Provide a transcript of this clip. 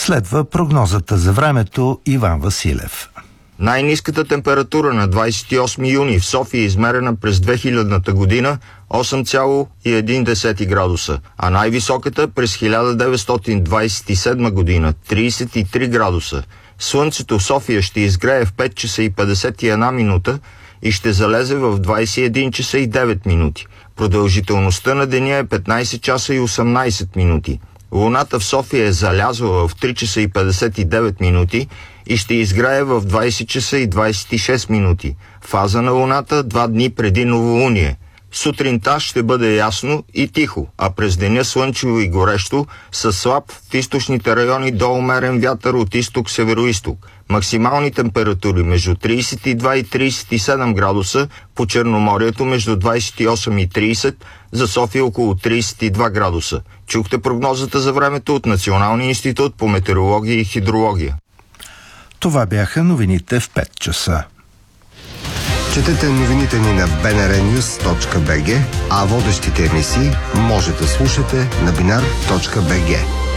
Следва прогнозата за времето. Иван Василев. Най-ниската температура на 28 юни в София е измерена през 2000-та година 8,1 градуса, а най-високата през 1927 година 33 градуса. Слънцето в София ще изгрее в 5 часа и 51 минута и ще залезе в 21 часа и 9 минути. Продължителността на деня е 15 часа и 18 минути. Луната в София е залязла в 3 часа и 59 минути и ще изгрее в 20 часа и 26 минути. Фаза на Луната 2 дни преди новолуние. Сутринта ще бъде ясно и тихо, а през деня слънчево и горещо, с слаб в източните райони до умерен вятър от изток-североизток. Максимални температури между 32 и 37 градуса, по Черноморието между 28 и 30, за София около 32 градуса. Чухте прогнозата за времето от Националния институт по метеорология и хидрология. Това бяха новините в 5 часа. Четете новините ни на bnrnews.bg, а водещите емисии може да слушате на binar.bg.